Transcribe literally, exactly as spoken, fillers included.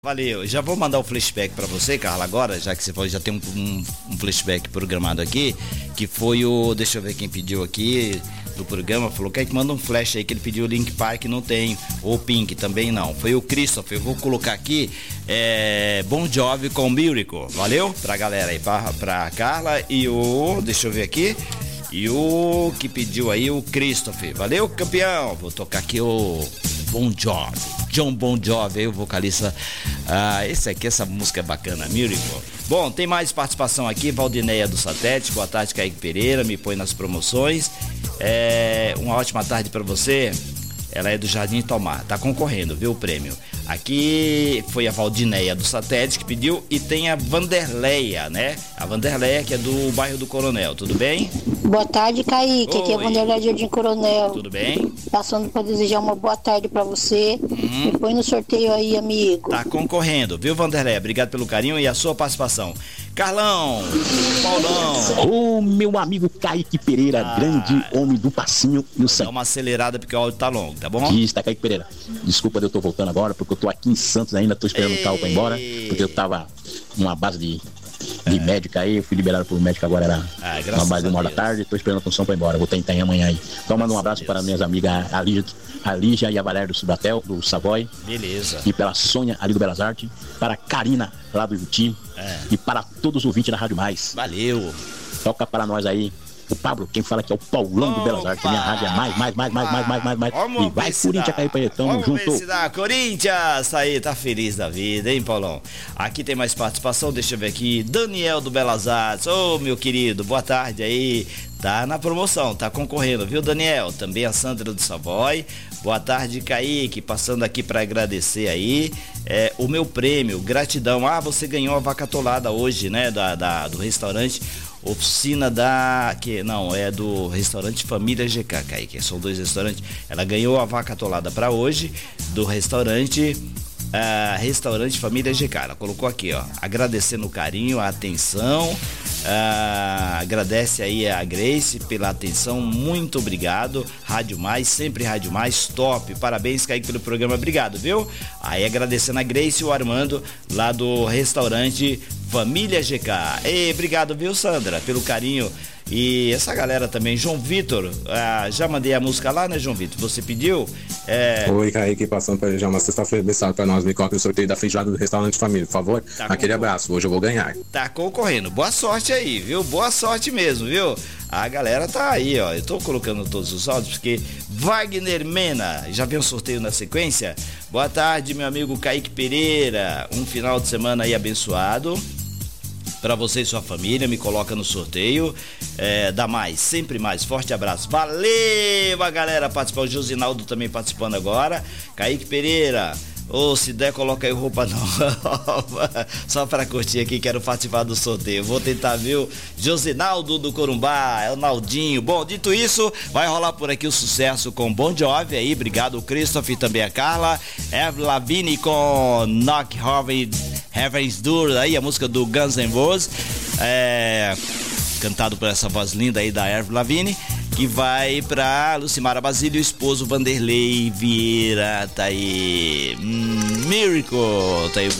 Valeu, já vou mandar o flashback pra você, Carla, agora, já que você falou, já tem um, um, um flashback programado aqui, que foi o, deixa eu ver quem pediu aqui do programa, falou que manda um flash aí, que ele pediu o Link Park, não tem, ou Pink também não, foi o Christopher, eu vou colocar aqui, é, Bon Jovi com Miracle, valeu? Pra galera aí, pra, pra Carla e o, deixa eu ver aqui, e o que pediu aí, o Christopher, valeu, campeão? Vou tocar aqui o Bon Jovi, John Bon Jovi, aí o vocalista. Ah, esse aqui, essa música é bacana, Miracle. Bom, tem mais participação aqui, Valdineia do Satélite, boa tarde, Kaique Pereira, me põe nas promoções. É, uma ótima tarde pra você. Ela é do Jardim Tomar, tá concorrendo, viu, o prêmio. Aqui foi a Valdineia do Satélite que pediu e tem a Vanderleia, né? A Vanderleia que é do bairro do Coronel, tudo bem? Boa tarde, Kaique, Oi. aqui é a Vanderleia do Jardim Coronel. Tudo bem? Passando para desejar uma boa tarde para você. Hum. Me põe no sorteio aí, amigo. Tá concorrendo, viu, Vanderleia? Obrigado pelo carinho e a sua participação. Carlão, Paulão. Ô, meu amigo Kaique Pereira, Ah. grande homem do passinho e o Dá sangue. uma acelerada porque o áudio tá longo, tá bom? Isso, tá, Kaique Pereira. Desculpa de eu tô voltando agora, porque eu tô aqui em Santos ainda, tô esperando o carro pra ir embora, porque eu tava numa base de, de médica aí, eu fui liberado por médico agora, era Ah, graças uma base de uma a hora da Deus. tarde, tô esperando a função pra ir embora, vou tentar ir amanhã aí. Então manda um abraço Deus. para minhas amigas a Lígia, a Lígia e a Valéria do Subatel, do Savoy, Beleza. e pela Sônia ali do Belas Artes, para a Karina lá do Juti, É. e para todos os ouvintes da Rádio Mais. Valeu. Toca para nós aí o Pablo, quem fala que é o Paulão do Belas Artes, minha rádio é mais, mais, mais, mais, mais, mais, mais, mais. Vamos E vai ver se Corinthians, dá. Caio Pereira, tamo Vamos ver junto. se dá. Corinthians, tá aí, tá feliz da vida, hein, Paulão? Aqui tem mais participação, deixa eu ver aqui. Daniel do Belas Artes, ô meu querido, boa tarde aí. Tá na promoção, tá concorrendo, viu, Daniel? Também a Sandra do Savoy. Boa tarde, Kaique, passando aqui para agradecer aí é, o meu prêmio, gratidão. Ah, você ganhou a vaca atolada hoje, né, da, da, do restaurante Oficina da... que não, é do restaurante Família G K, Kaique, são dois restaurantes. Ela ganhou a vaca atolada para hoje do restaurante... Uh, restaurante Família G K, ela colocou aqui, ó, agradecendo o carinho, a atenção, uh, agradece aí a Grace pela atenção, muito obrigado, Rádio Mais, sempre Rádio Mais, top, parabéns, Kaique, pelo programa, obrigado, viu? Aí agradecendo a Grace e o Armando lá do restaurante Família G K. Ei, obrigado, viu, Sandra, pelo carinho. E essa galera também, João Vitor, ah, já mandei a música lá, né, João Vitor? Você pediu? É... Oi, Kaique, passando para já uma sexta-feira abençoada para nós. Me coloque o sorteio da feijoada do restaurante Família, por favor. Tá Aquele concorrendo. abraço, hoje eu vou ganhar. Tá concorrendo. Boa sorte aí, viu? Boa sorte mesmo, viu? A galera tá aí, ó. Eu tô colocando todos os áudios porque Wagner Mena, já vem um sorteio na sequência? Boa tarde, meu amigo Kaique Pereira. Um final de semana aí abençoado. Pra você e sua família, me coloca no sorteio. É, dá mais, sempre mais. Forte abraço. Valeu, a galera participou. O Josinaldo também participando agora. Kaique Pereira. Ô, se der, coloca aí roupa nova. Só pra curtir aqui, quero participar do sorteio. Vou tentar, viu? Josinaldo do Corumbá, é o Naldinho. Bom, dito isso, vai rolar por aqui o sucesso com Bon Jovi aí. Obrigado, Christopher e também a Carla. Avril Lavigne com Knock Heaven's Door, aí a música do Guns N' Roses. É, cantado por essa voz linda aí da Avril Lavigne. Que vai pra Lucimara Basílio, esposo Vanderlei Vieira, tá aí. Hum, Miracle, tá aí.